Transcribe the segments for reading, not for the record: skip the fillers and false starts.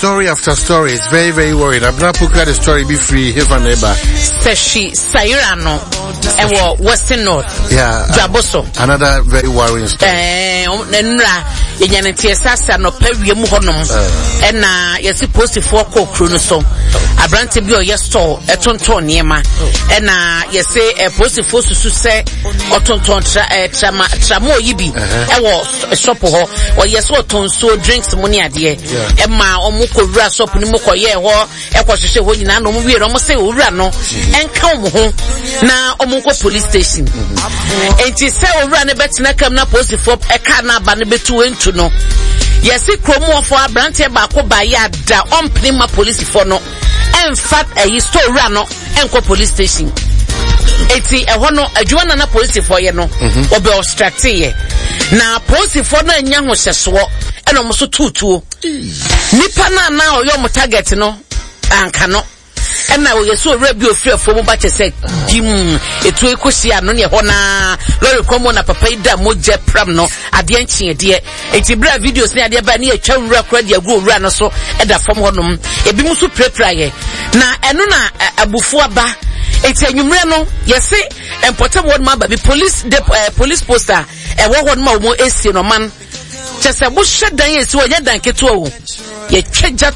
story after story. It's very, very worried. I'm not putting the story be free here and ever. Seshi Sayurano and Western North. Yeah. Jaboso. Another very worrying story. Nenra Yaneti Sasa no Peria Muhonom. And you're supposed to fork Chronoso. A brand to be your store, a tonton Yema. And you say a positive force to say, or tonton tramo yibi. I was a shop or yes, what ton so drinks money at the Emma or Muko Ras up in Moko ye or a was when you know we almost say Urano and come home now Omuko police station. And she said, run a bet na come na positive for a canna banabetu into no. Yes, it chromo for a brand tobacco by yada on Prima police for no. In fact, a store rano and police station. Eti ehono adwana na police for ye no obe obstruct ye na police for no anya ho hyeso e no so tutuo nipa na oyo mo target no anka no e na wo yeso rebi ofrefo mo ba chese jim etu ekosia no ne ho na lori komo na papa ida moje pram no ade anchie de eti bra videos ne ade ba ne atwa wura kra de agu wura no so e da fam honom ebi mu so prepare ye na eno na abufu aba. It's a numero, yes, and Potter word ma baby police police poster, and what more is no man. Just a bush shut down yes, so you don't get to ye treasure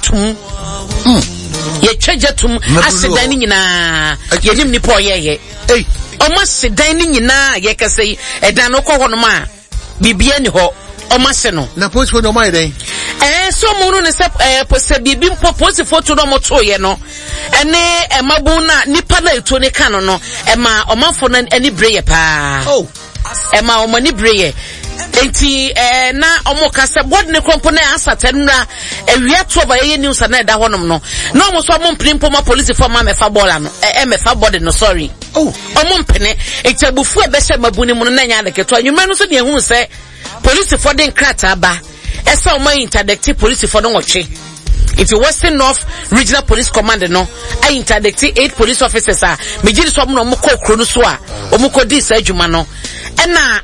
as dining in a ye po ye. Almost dining in a ye can say a danoko on ma be bien ho. Omaseno na post for no my day so munu ne se post bibim post photo no moto ye no ene emabuna nipa na eto ne kan no ema omanfo na ani breye pa ema omani breye enti na omoka se bod ne krompo na asatenra ewia to ba ye news na da honom no na omo so omo mplimpo ma police for ma mefa bola no mefa body no sorry omo mpene etabufu ebese mabuni mu na nya de keto anwuma no so de ehunu se police for den krata ba esa o my interdict police for don watche if you Western North Regional Police Command no I interdict 8 police officers mejiri so mo no ko kro no so a o mo ko di sa adwuma no na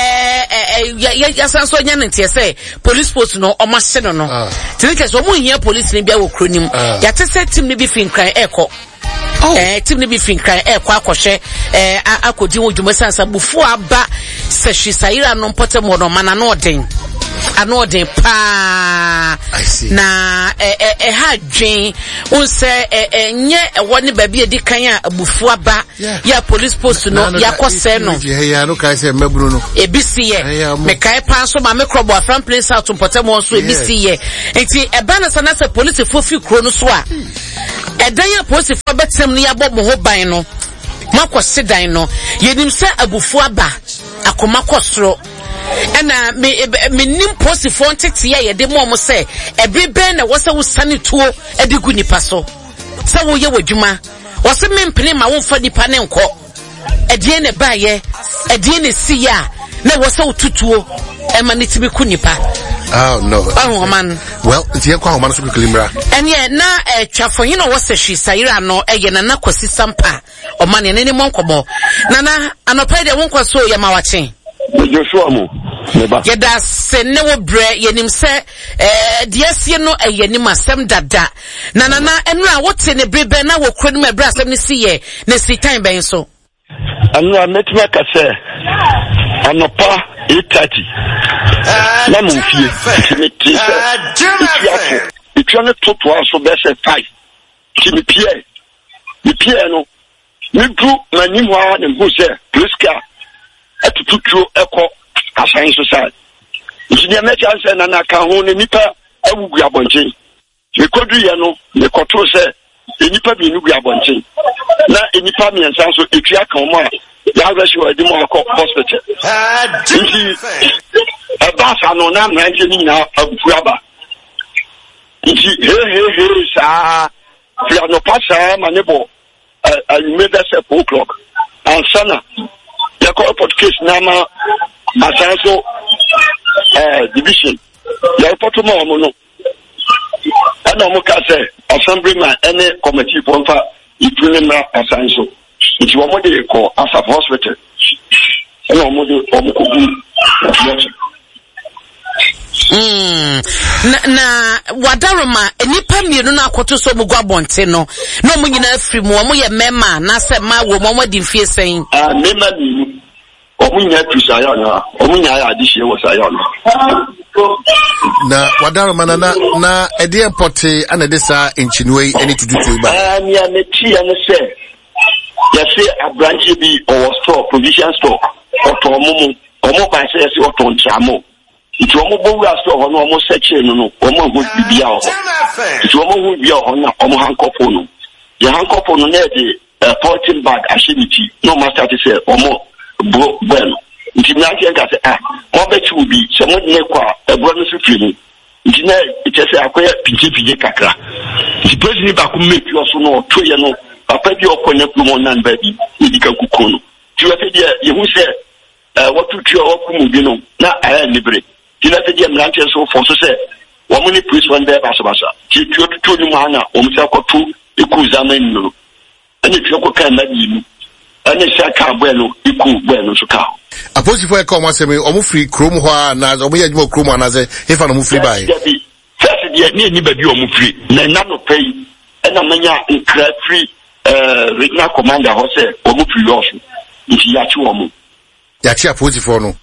ya san so nya ntie say police post no o ma hye no tinike so mo hia police ni bia wo kro nim ya tese team ni bi fin kran eko team ni bi fin kran eko akohwe akodi wo dwuma sansa bufu aba Seshi Sayurano potem no mana no den anodin pa na ha dwen unse nye woni ba bi edi kan a abufu aba ya police post no ya kose no ya no kai se mabru no ebisi ye me kai pa so ma me krobo afran place out potem so ebisi ye enti eba na sana se police fofi kro no so a edan ya police fo betem no ya bo mo ho ban no makose dan no yenim se abufu aba akoma kosoro ena me nim post for ntete ye de mo say ebebe na wo se wo sane tuo edigu nipa so se wo ye wadwuma wo se mempene ma wo mfa nipa ne nko edie ne baaye edie ne si ya na wo se wo tutuo ema ne tibi ku nipa. Oh no. Oh man. Well, it's here kwa man so quickly mra. And yeah, na twafo you know what Seshi Sayurano na kwasi sampa o man ye ne monkobo. Nana anopa de wonko so ye mawache. Joshua mo. Yeda se ne wo bre yenim se deasie no yenim asem dada. Nana na enra wote ne brebe na wo kro no ebra asem ne siye ne si time ben so. Anra metma ka se anopa 8:30 na mufie timiti itwane toto aso bese 5 timipie mipie no midu manimu a ne mhose priska atututuo eko asan so sai injinia mecha se na na ka ho ne nipa awugu abonchen mekodu ye no mekoto se enipa bi nugu abonchen na enipa miensa so etua kan mo a ya resho edimo akọ hospital inji abasa no na mranje ni na abuaba inji he sa ya no pasa manebo I made us at 4 o'clock and sana ya ko report case na ma asanso division ya report mo no ana mo ka say assemblyman any committee for fa itune asanso if you want to call as a hospital, and na wadaroma enipa mienu na akoto so mu gwabonte no na omu nyina afiri mu omu ye mema na se ma wo mo di fie sen mema ni omu nya tusaya na omu nya ya adihie wo saya na wadaroma na ede pote ana de sa enchinuwe eni tututu ba ni ameti ane se ya se abranche bi or store provision store otomumu omo ba se se otonchamo nti omo bowu aso ho no omo seche no omo ho bibia ho nti omo ho bibia ho na omo hankofo no ye hankofo no na de porting bag ashibiti no master to say omo bueno nti na ke nka se mo be chi obi se mo de kwa ebro no sufiri ni nti na ite se akoya pinje kakra nti president ba ko make yo so no to ye no papa bi okonya plumo nan ba bi idika kukono ti wa se de ye hu se watu tuwa wakumu bino na aya libre kila teje mlanche so fonso se wamuni police one day basa ti tuwa tuwa ni mwana omusa ko tu ikuzama nno ani tuwa ko kan na bimu ani shaka bwelo iku bwelo so ka aposi fo e ka omasemi omufri krom ho na omuya djuma krom anaze hefa no mufri bai first dia ni ba bi omufri na no pay na manya nkra free regional commander ho se omufri yofu nti ya chi omu ya chi aposi fo no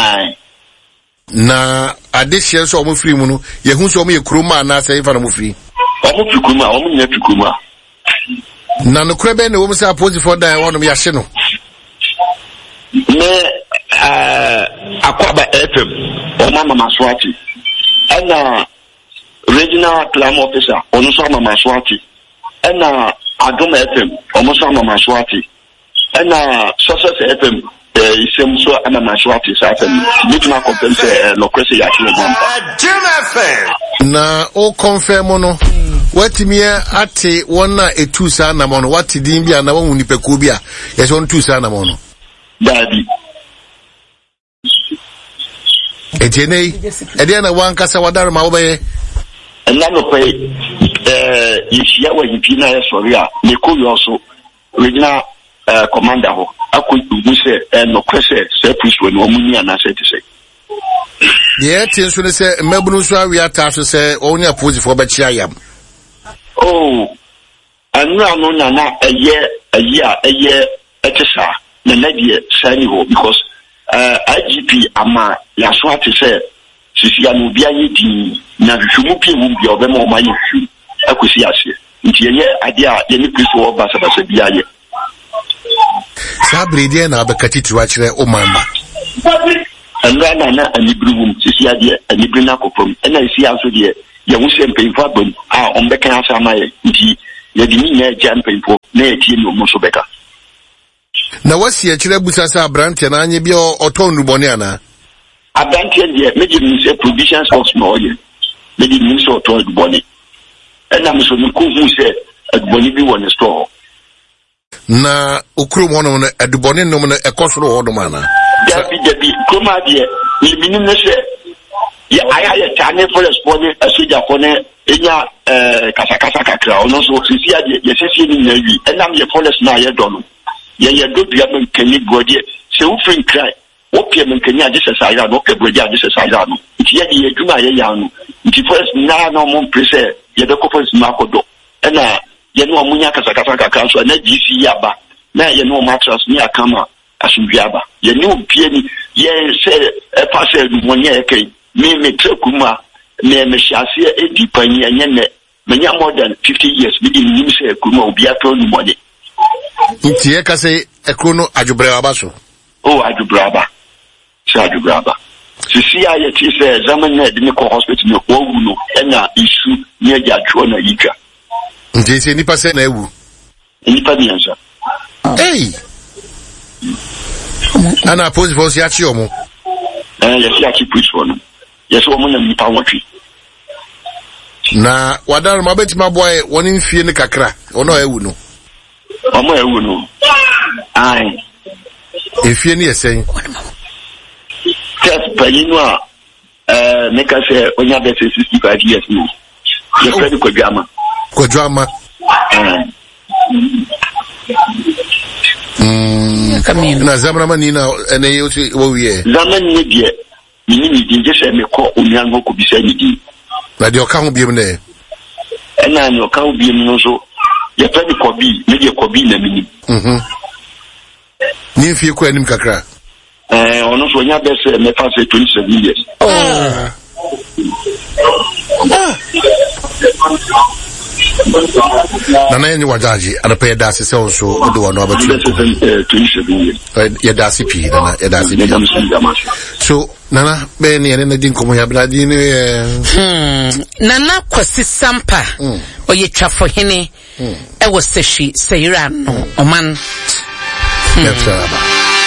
na adehye so omufri mu no ye hu so omuye krom anaze hefa no mufri omufri krom omunya fi krom na no krebe ne wo musa aposi fo dan wonom ya hye no ne akwaba FM mama maswati ana regional clam officer onu so mama maswati ana adom FM onu so mama maswati ana success FM isem so ana maswati sa FM bituma compare lokwese ya kile na o confirm no watimia ate wona etusa na mono watidin bia na wonu nipeku bia yeso on tusa na mono Daddy. Ejene, ediana wankasa wadaruma obaye. Nano pay yishia wa yipina ya soria neku yoso regional commander ho akuguse no kwese se push when omuni anase te say. Ye tinso ne se mabunu so awi ataso se onya posi fo ba chia yam. Oh, anu anu na eye etesa na nadie sani ho because IGP ama ya so ate se sisi ya no bia yedi na hwehwemu pie mu bia obema o manye hwu akosi ase nti ye ade a ye ni priest wo ba sabasa bia ye sabrede na abakati tiwa kire o mamba anra na anibruwum sisi ade anibru na kopom na isi aso de ye hu se mpemfo abam a ombeka asama ye nti ye di ni na jan mpemfo na ye tie no mo so beka na wasi akire busasa abrante na anye bia oton nubone ana abrante de meje ni se provisions of small ye meje ni so oton nubone ena me so ni ko hu se adubone bi won store na okrum hono na adubone no na ekosoro hodo mana dabi kuma de limini ne se ya aya ya tane for responding asuja for ne enya kasakasa kakra ono so sisi ade ye sisi ni na wi ena me police na ye do no ye do bia men kani body se wo fin cry wo pie men kani ade se sai no ke body ade se sai no nti ye de adwuma ye ya no nti first na no mo prese ye be ko first ma kodo ena ye no munya kasakasa kakra so na GC yaba na ye no mattress ni akama asumbiaba ye ni opie ni ye se parcel du monye e kai me trekuma me shase edi pani anye ne menya more than 50 years bi di nim se kuma obi ato nu monye nti ye kase ekrono adwobraba baso o adwobraba sisi aye ti se zaman na de ko hospital ne ko wu no na isu ne adwo na yika nti se nipa se na ewu nipa bianza hey ana pose for si achi omo yes ya chi push for no yes omo na nipa wotwi na wadar mabeti maboy woni mfie ne kakra ono ewu no omo ewu no ai efie ne yesen test payino a make us onya be 65 years no ye pedi kodwama na zamana manina ene yosi wo wie zaman ni die ni din je se me ko onuan ho ko bi se ni din na de oka ho biem ne ena ni oka ho biem no so ye pa ni ko bi me de ko bi na mini ni fie ko anim kakra ono so nya be se me fa se 27 years Nana ni wajaji anapea dasi se onso do wano abatu 27 years ya dasi pi nana ya dasi pi so nana be ni ene din komo ya bradi ni Nana Kwasi Sampa oye twafo hene e wo seshi seyira no oman Yep,